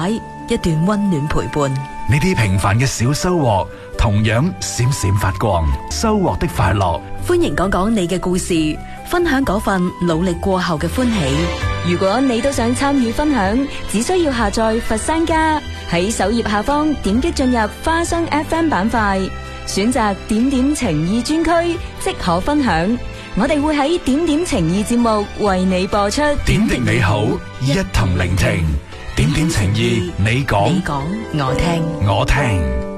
解，一段溫暖陪伴。 呢啲平凡嘅小收穫，同樣閃閃發光。收穫的快樂， 歡迎講講你嘅故事，分享嗰份努力過後嘅歡喜。 如果你都想參與分享，只需要下載佛山家，喺首頁下方點擊進入花生 FM 板塊，選擇點點情意專區，即可分享。我哋會喺點點情意節目為你播出。 點滴你好，一同聆聽。點點情意，你講， 我聽。